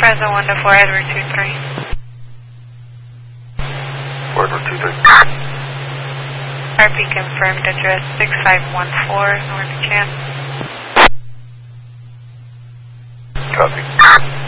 Present 1 to 4, Edward 23. 4 Edward 23. RP confirmed, address 6514 North Chan. Copy.